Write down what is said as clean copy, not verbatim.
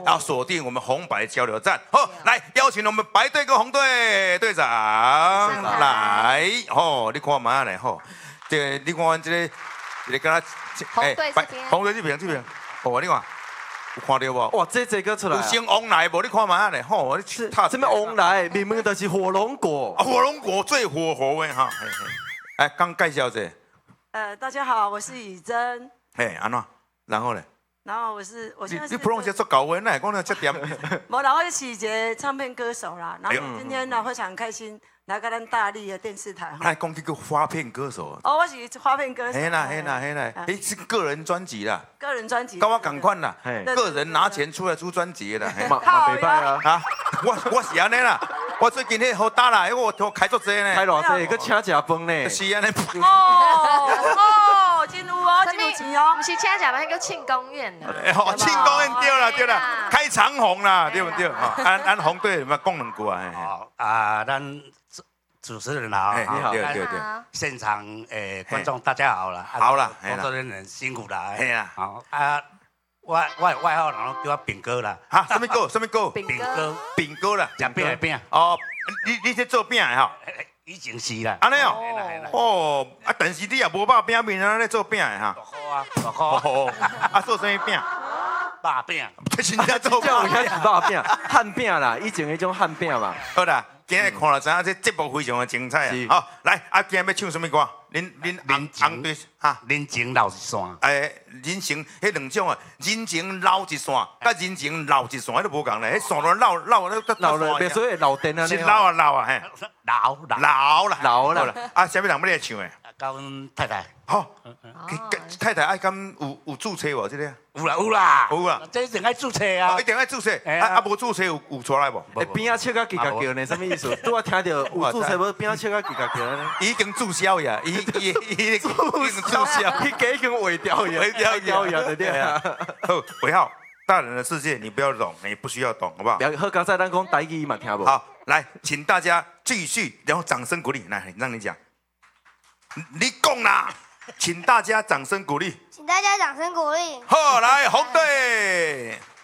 要锁定我们红白交流站。好，来邀请我们白队跟红队队长来。哦，你看嘛嘞吼，这你看这个跟他红队这边。哦，你看。有看到无？ 哇，这个出来， 有先往来无？你看嘛嘞，吼，你这么往来，明明就是火龙果。 火龙果最火候的哈。哎，刚介绍者。 大家好，我是以真。 嘿，安怎？然后呢？ 然后我现在是。 你不用接做搞文那讲那这点。 我然后是一个唱片歌手啦，然后今天呢非常开心来到咱大力的电视台。 哎，讲这个发片歌手。 哦，我是发片歌手。 嘿啦，哎，是个人专辑啦。 个人专辑。 跟我同款啦，个人拿钱出来出专辑啦。 嘛袂歹啊！ 啊，我是安尼啦，我最近迄好打啦，我开足济呢。 开偌济，佮请食饭呢。 是安尼。 哦，真有哦，真有钱哦。 不是请食饭，迄个庆功宴啦。 庆功宴对啦，开长虹啦，对不对？按红队有没有讲两句啊？ 好啊，咱主持人好， 你好，对。 现场观众大家好了， 好了， 工作人员辛苦了， 嘿啦， 好啊，我外号然后叫我饼哥啦， 哈，什么歌？饼哥啦， 食饼的饼。 哦，你在做饼的吼？ 以前是啦。 安尼哦，哦，啊，但是你也无肉饼面啊，咧做饼的哈？ 大箍啊， 啊，做什么饼？ 肉饼。 真正做饼，有遐是肉饼、汉饼啦，以前迄种汉饼嘛。 好啦，今日看了知影这节目非常的精彩啊！好，来，啊，今日要唱什么歌？恁红队哈？ 人情留一线。 人情迄两种啊，人情留一线，甲人情留一线，迄都無共咧，迄線路漏了，别说漏电啊， 是漏啊嘿，漏啦，啊，啥物人要来唱诶？ 甲阮太太。 好，太太爱敢有注册无？这个有啦，这一定爱注册啊！ 一定爱注册，啊无注册有出来无？ 边仔笑甲叽叽叫呢？什么意思？拄我听到有注册无？边仔笑甲叽叽叫呢？ 已经注销呀，已经注销， 伊已经毁掉呀，对对啊。 好，尾号，大人的世界你不要懂，你不需要懂，好不好？ 好，刚才咱讲台语嘛，听无？ 好，来，请大家继续，然后掌声鼓励，来，让你讲，你讲啦。请大家掌声鼓励。 请大家掌声鼓励。 好，来红队。